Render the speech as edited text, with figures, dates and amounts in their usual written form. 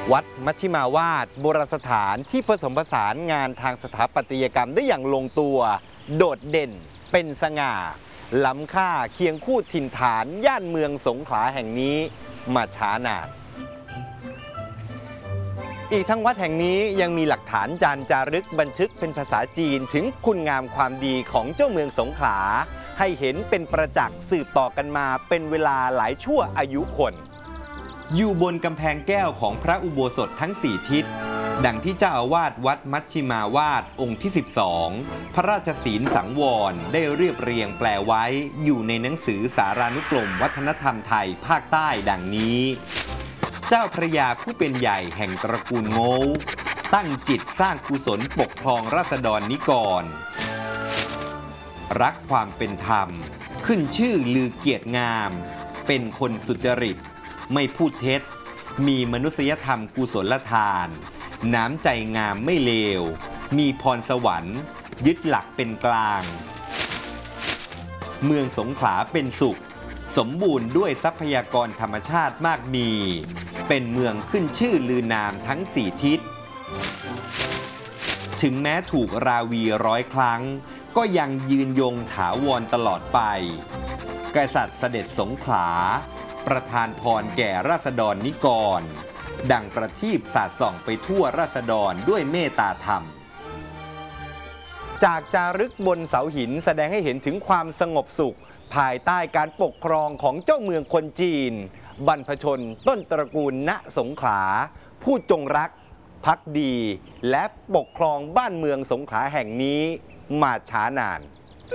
วัดมัชชิมาวาดโบราณสถานที่ผสมผสานงานทางสถาปัตยกรรมได้อย่างลงตัวโดดเด่นเป็นสง่าล้ำค่าเคียงคู่ถิ่นฐานย่านเมืองสงขลาแห่งนี้มาช้านานอีกทั้งวัดแห่งนี้ยังมีหลักฐานจารึกบันทึกเป็นภาษาจีนถึงคุณงามความดีของเจ้าเมืองสงขลาให้เห็นเป็นประจักษ์สืบต่อกันมาเป็นเวลาหลายชั่วอายุคนอยู่บนกำแพงแก้วของพระอุโบสถทั้ง4ทิศดังที่เจ้าอาวาสวัดมัชชิมาวาดองค์ที่12พระราชศีลสังวรได้เรียบเรียงแปลไว้อยู่ในหนังสือสารานุกรมวัฒนธรรมไทยภาคใต้ดังนี้เจ้าพระยาผู้เป็นใหญ่แห่งตระกูลโง่ตั้งจิตสร้างกุศลปกครองราษฎรนิกรรักความเป็นธรรมขึ้นชื่อลือเกียรติงามเป็นคนสุจริตไม่พูดเท็จมีมนุษยธรรมกุศลทานน้ำใจงามไม่เลวมีพรสวรรค์ยึดหลักเป็นกลางเมืองสงขลาเป็นสุขสมบูรณ์ด้วยทรัพยากรธรรมชาติมากมีเป็นเมืองขึ้นชื่อลือนามทั้ง4ทิศถึงแม้ถูกราวี100 ครั้งก็ยังยืนยงถาวรตลอดไปกษัตริย์เสด็จสงขลาประทานพรแก่ราษฎรนิกรดังประทีปสาดส่องไปทั่วราษฎรด้วยเมตตาธรรมจากจารึกบนเสาหินแสดงให้เห็นถึงความสงบสุขภายใต้การปกครองของเจ้าเมืองคนจีนบรรพชนต้นตระกูลณสงขลาผู้จงรักภักดีและปกครองบ้านเมืองสงขลาแห่งนี้มาช้านาน